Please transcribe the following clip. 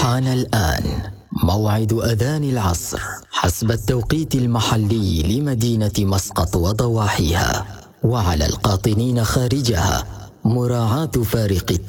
حان الآن موعد أذان العصر حسب التوقيت المحلي لمدينة مسقط وضواحيها، وعلى القاطنين خارجها مراعاة فارق